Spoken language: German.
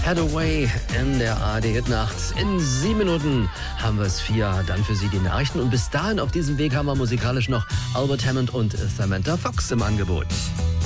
Hathaway in der ARD-Hit-Nacht. In 7 Minuten haben wir es 4. Dann für Sie die Nachrichten. Und bis dahin auf diesem Weg haben wir musikalisch noch Albert Hammond und Samantha Fox im Angebot.